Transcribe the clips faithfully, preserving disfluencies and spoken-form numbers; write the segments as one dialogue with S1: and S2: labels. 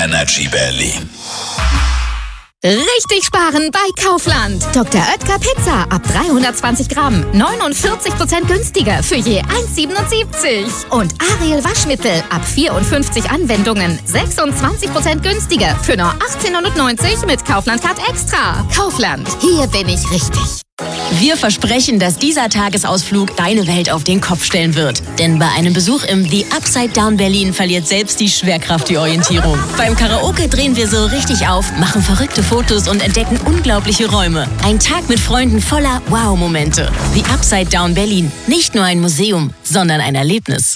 S1: Energy Berlin.
S2: Richtig sparen bei Kaufland. Doktor Oetker Pizza ab dreihundertzwanzig Gramm. neunundvierzig Prozent günstiger für je eins Komma siebenundsiebzig. Und Ariel Waschmittel ab vierundfünfzig Anwendungen. sechsundzwanzig Prozent günstiger für nur achtzehn neunundneunzig mit Kaufland Card Extra. Kaufland, hier bin ich richtig.
S3: Wir versprechen, dass dieser Tagesausflug deine Welt auf den Kopf stellen wird. Denn bei einem Besuch im The Upside Down Berlin verliert selbst die Schwerkraft die Orientierung. Beim Karaoke drehen wir so richtig auf, machen verrückte Fotos und entdecken unglaubliche Räume. Ein Tag mit Freunden voller Wow-Momente. The Upside Down Berlin. Nicht nur ein Museum, sondern ein Erlebnis.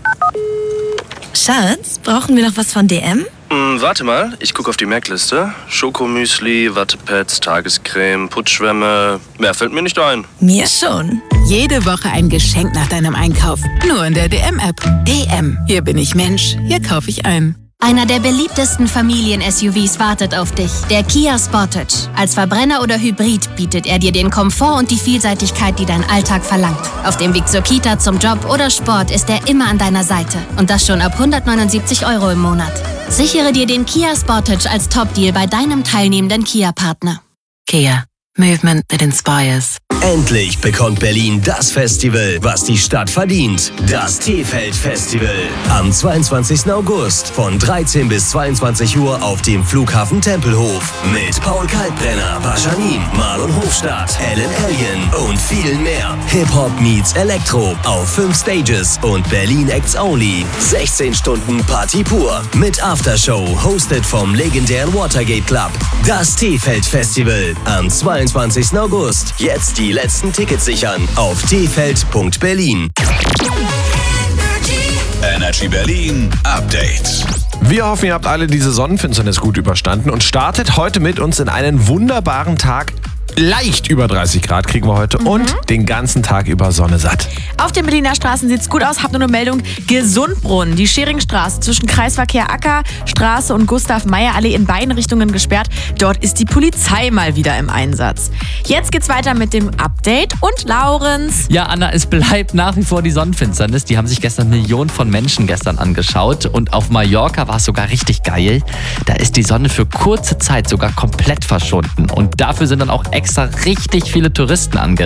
S4: Schatz, brauchen wir noch was von D M?
S5: Hm, warte mal, ich gucke auf die Merkliste. Schokomüsli, Wattepads, Tagescreme, Putzschwämme. Mehr fällt mir nicht ein.
S4: Mir schon.
S6: Jede Woche ein Geschenk nach deinem Einkauf. Nur in der D M-App. D M. Hier bin ich Mensch. Hier kaufe ich ein.
S7: Einer der beliebtesten Familien-S U Vs wartet auf dich. Der Kia Sportage. Als Verbrenner oder Hybrid bietet er dir den Komfort und die Vielseitigkeit, die dein Alltag verlangt. Auf dem Weg zur Kita, zum Job oder Sport ist er immer an deiner Seite. Und das schon ab hundertneunundsiebzig Euro im Monat. Sichere dir den Kia Sportage als Top-Deal bei deinem teilnehmenden Kia-Partner.
S6: Kia. Movement that inspires.
S8: Endlich bekommt Berlin das Festival, was die Stadt verdient. Das T-Feld-Festival. Am zweiundzwanzigsten August von dreizehn bis zweiundzwanzig Uhr auf dem Flughafen Tempelhof. Mit Paul Kalkbrenner, Paschanin, Marlon Hofstadt, Ellen Allien und vielen mehr. Hip-Hop meets Elektro auf fünf Stages und Berlin Acts Only. sechzehn Stunden Party pur mit Aftershow, hosted vom legendären Watergate Club. Das T-Feld-Festival am zweiundzwanzigsten August. Jetzt die letzten Tickets sichern auf t feld punkt berlin.
S1: Energy Berlin Update.
S9: Wir hoffen, ihr habt alle diese Sonnenfinsternis gut überstanden und startet heute mit uns in einen wunderbaren Tag. Leicht über dreißig Grad kriegen wir heute mhm. und den ganzen Tag über Sonne satt.
S4: Auf den Berliner Straßen sieht's gut aus. Hab nur eine Meldung. Gesundbrunnen, die Scheringstraße zwischen Kreisverkehr Acker, Straße und Gustav-Meyer-Allee in beiden Richtungen gesperrt. Dort ist die Polizei mal wieder im Einsatz. Jetzt geht's weiter mit dem Update und Laurenz.
S10: Ja, Anna, es bleibt nach wie vor die Sonnenfinsternis. Die haben sich gestern Millionen von Menschen gestern angeschaut und auf Mallorca war es sogar richtig geil. Da ist die Sonne für kurze Zeit sogar komplett verschwunden und dafür sind dann auch extra richtig viele Touristen angereist.